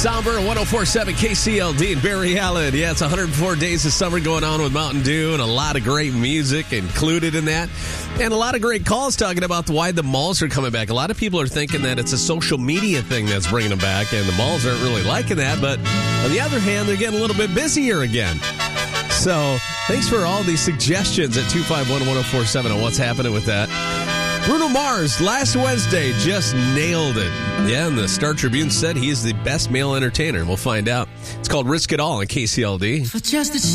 Somber 104.7 KCLD in Barry Allen. Yeah, it's 104 days of summer going on with Mountain Dew and a lot of great music included in that. And a lot of great calls talking about why the malls are coming back. A lot of people are thinking that it's a social media thing that's bringing them back, and the malls aren't really liking that. But on the other hand, they're getting a little bit busier again. So thanks for all these suggestions at 251-1047 on what's happening with that. Bruno Mars, last Wednesday, just nailed it. Yeah, and the Star Tribune said he is the best male entertainer. We'll find out. It's called Risk It All on KCLD.